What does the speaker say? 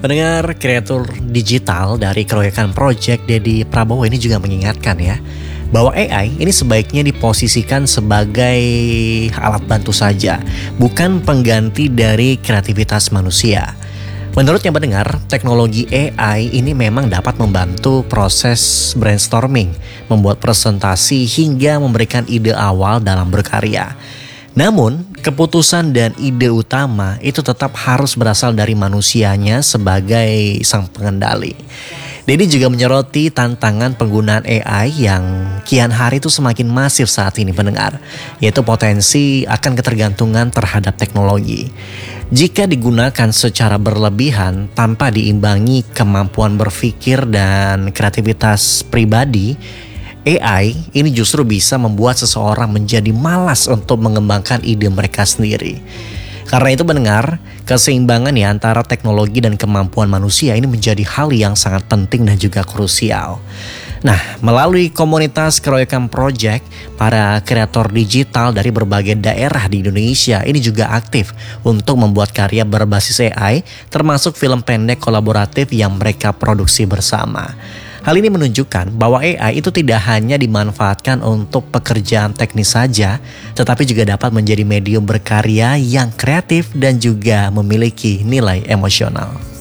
Pendengar, kreator digital dari Keroyokan Project Deddy Prabowo ini juga mengingatkan ya, bahwa AI ini sebaiknya diposisikan sebagai alat bantu saja, bukan pengganti dari kreativitas manusia. Menurutnya pendengar, teknologi AI ini memang dapat membantu proses brainstorming, membuat presentasi hingga memberikan ide awal dalam berkarya. Namun, keputusan dan ide utama itu tetap harus berasal dari manusianya sebagai sang pengendali. Deddy juga menyoroti tantangan penggunaan AI yang kian hari itu semakin masif saat ini pendengar, yaitu potensi akan ketergantungan terhadap teknologi. Jika digunakan secara berlebihan tanpa diimbangi kemampuan berpikir dan kreativitas pribadi, AI ini justru bisa membuat seseorang menjadi malas untuk mengembangkan ide mereka sendiri. Karena itu pendengar, keseimbangan ya antara teknologi dan kemampuan manusia ini menjadi hal yang sangat penting dan juga krusial. Nah, melalui komunitas Keroyokan Project, para kreator digital dari berbagai daerah di Indonesia ini juga aktif untuk membuat karya berbasis AI, termasuk film pendek kolaboratif yang mereka produksi bersama. Hal ini menunjukkan bahwa AI itu tidak hanya dimanfaatkan untuk pekerjaan teknis saja, tetapi juga dapat menjadi medium berkarya yang kreatif dan juga memiliki nilai emosional.